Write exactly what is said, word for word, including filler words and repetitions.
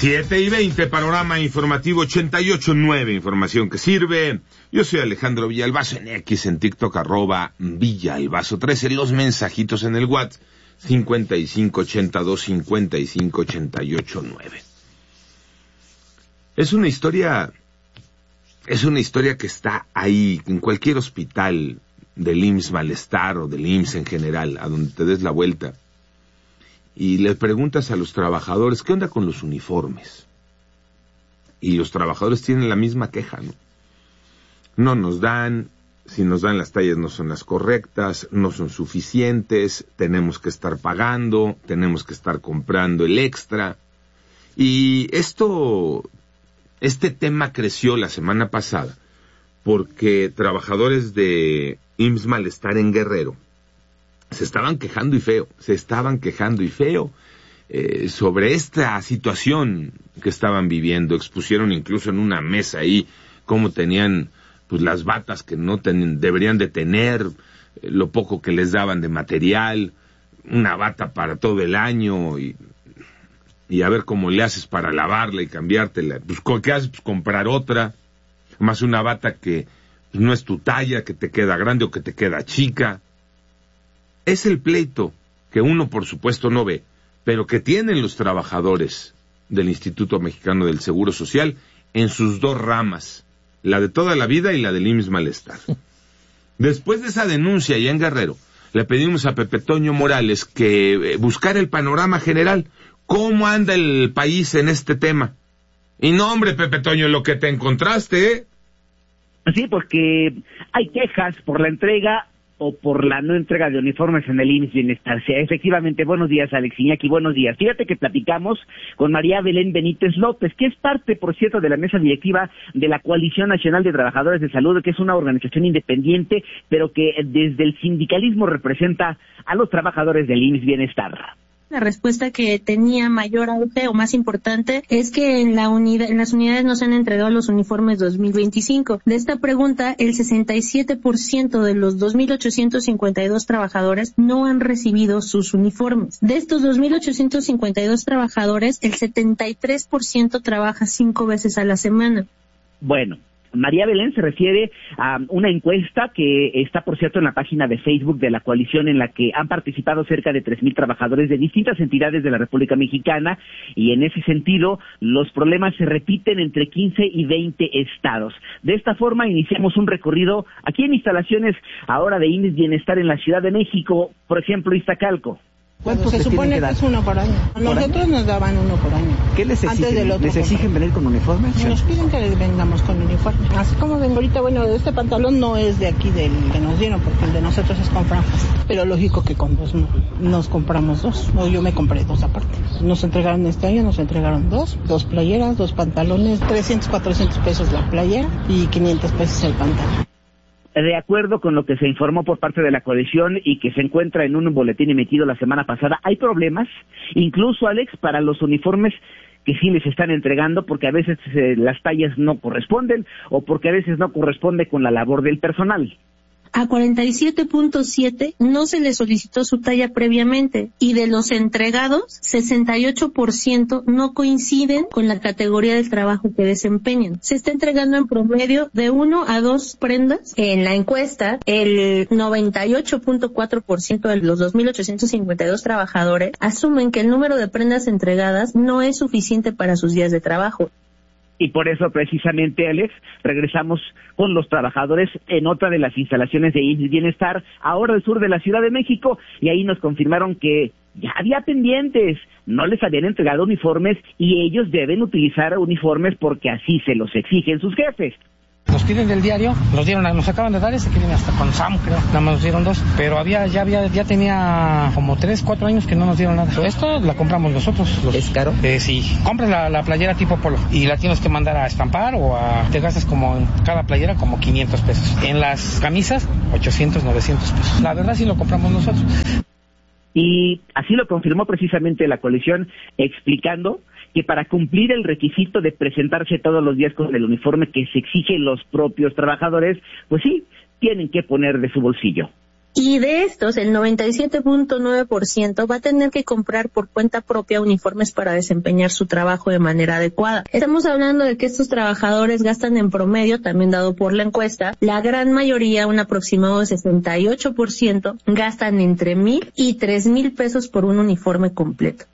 siete y veinte, panorama informativo ochenta y ocho punto nueve, información que sirve. Yo soy Alejandro Villalbazo, en X, en TikTok, arroba Villalbazo trece, los mensajitos en el WhatsApp, cincuenta y cinco ochenta y dos cincuenta y cinco ochenta y ocho nueve. Es una historia, es una historia que está ahí, en cualquier hospital del I M S S Malestar o del I M S S en general, a donde te des la vuelta. Y le preguntas a los trabajadores, ¿qué onda con los uniformes? Y los trabajadores tienen la misma queja, ¿no? No nos dan, si nos dan las tallas no son las correctas, no son suficientes, tenemos que estar pagando, tenemos que estar comprando el extra. Y esto, este tema creció la semana pasada, porque trabajadores de I M S S Malestar en Guerrero se estaban quejando y feo, se estaban quejando y feo eh, sobre esta situación que estaban viviendo. Expusieron incluso en una mesa ahí cómo tenían pues las batas que no ten, deberían de tener, eh, lo poco que les daban de material, una bata para todo el año y, y a ver cómo le haces para lavarla y cambiártela. Pues ¿qué haces? Pues comprar otra, más una bata que pues, no es tu talla, que te queda grande o que te queda chica. Es el pleito que uno, por supuesto, no ve, pero que tienen los trabajadores del Instituto Mexicano del Seguro Social en sus dos ramas, la de toda la vida y la del I M S S Malestar. Después de esa denuncia allá en Guerrero, le pedimos a Pepe Toño Morales que buscara el panorama general. ¿Cómo anda el país en este tema? Y no, hombre, Pepe Toño, lo que te encontraste, ¿eh? Sí, porque hay quejas por la entrega o por la no entrega de uniformes en el I M S S Bienestar. Sí, efectivamente, buenos días, Alex Iñaki, buenos días. Fíjate que platicamos con María Belén Benítez López, que es parte, por cierto, de la mesa directiva de la Coalición Nacional de Trabajadores de Salud, que es una organización independiente, pero que desde el sindicalismo representa a los trabajadores del I M S S Bienestar. La respuesta que tenía mayor auge o más importante es que en la unidad, en las unidades no se han entregado los uniformes dos mil veinticinco. De esta pregunta, el sesenta y siete por ciento de los dos mil ochocientos cincuenta y dos trabajadores no han recibido sus uniformes. De estos dos mil ochocientos cincuenta y dos trabajadores, el setenta y tres por ciento trabaja cinco veces a la semana. Bueno, María Belén se refiere a una encuesta que está, por cierto, en la página de Facebook de la coalición, en la que han participado cerca de tres mil trabajadores de distintas entidades de la República Mexicana, y en ese sentido los problemas se repiten entre quince y veinte estados. De esta forma iniciamos un recorrido aquí en instalaciones ahora de I M S S Bienestar en la Ciudad de México, por ejemplo, Iztacalco. ¿Cuántos se supone que, que es uno por año? A nosotros nos daban uno por año. ¿Qué les exigen? ¿Les exigen venir con uniforme? Nos piden que les vengamos con uniforme. Así como vengo ahorita, bueno, este pantalón no es de aquí del que nos dieron, porque el de nosotros es con franjas. Pero lógico que con dos no, nos compramos dos. O yo me compré dos aparte. Nos entregaron este año, nos entregaron dos. Dos playeras, dos pantalones, trescientos, cuatrocientos pesos la playera y quinientos pesos el pantalón. De acuerdo con lo que se informó por parte de la coalición y que se encuentra en un boletín emitido la semana pasada, hay problemas, incluso, Alex, para los uniformes que sí les están entregando, porque a veces eh, las tallas no corresponden o porque a veces no corresponde con la labor del personal. A cuarenta y siete punto siete no se le solicitó su talla previamente, y de los entregados, sesenta y ocho por ciento no coinciden con la categoría del trabajo que desempeñan. Se está entregando en promedio de uno a dos prendas. En la encuesta, el noventa y ocho punto cuatro por ciento de los dos mil ochocientos cincuenta y dos trabajadores asumen que el número de prendas entregadas no es suficiente para sus días de trabajo. Y por eso, precisamente, Alex, regresamos con los trabajadores en otra de las instalaciones de I M S S Bienestar, ahora al sur de la Ciudad de México, y ahí nos confirmaron que ya había pendientes, no les habían entregado uniformes y ellos deben utilizar uniformes porque así se los exigen sus jefes. Nos piden del diario, nos dieron, nos acaban de dar ese que viene hasta con Sam, creo, nada más nos dieron dos, pero había, ya había, ya tenía como tres, cuatro años que no nos dieron nada. Esto la compramos nosotros. Los, ¿Es caro? Eh, sí, compras la, la playera tipo polo y la tienes que mandar a estampar o a, te gastas como en cada playera como quinientos pesos. En las camisas, ochocientos, novecientos pesos. La verdad sí lo compramos nosotros. Y así lo confirmó precisamente la coalición, explicando que para cumplir el requisito de presentarse todos los días con el uniforme que se exigen los propios trabajadores, pues sí, tienen que poner de su bolsillo. Y de estos, el noventa y siete punto nueve por ciento va a tener que comprar por cuenta propia uniformes para desempeñar su trabajo de manera adecuada. Estamos hablando de que estos trabajadores gastan en promedio, también dado por la encuesta, la gran mayoría, un aproximado de sesenta y ocho por ciento, gastan entre mil y tres mil pesos por un uniforme completo.